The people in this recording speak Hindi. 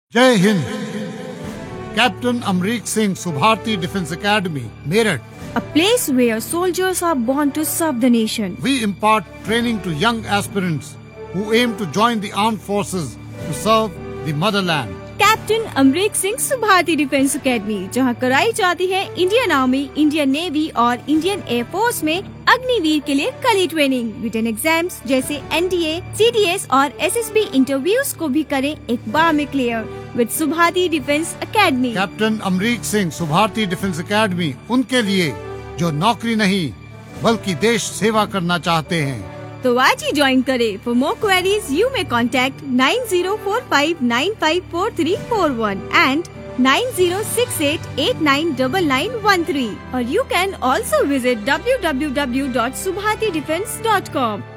जय Hind. Captain Amrik Singh Subharti defence academy Meerut. A place where soldiers are born to serve the nation. We impart training to young aspirants who aim to join the armed forces to serve the motherland. Captain Amrik Singh Subharti defence academy, जहां कराई जाती है इंडियन आर्मी, इंडियन नेवी और इंडियन एयरफोर्स में अग्निवीर के लिए कड़ी ट्रेनिंग। रिटन एग्जाम्स जैसे NDA, CDS और SSB इंटरव्यूज को भी करें एक बार में clear with Subharti defence academy. Captain Amrik Singh Subharti defence academy उनके लिए जो नौकरी नहीं बल्कि देश सेवा करना चाहते हैं। तो आज ही ज्वाइन करें। For more queries you may contact 9045954341 and 9068899913 और you can also visit www.subhartidefense.com.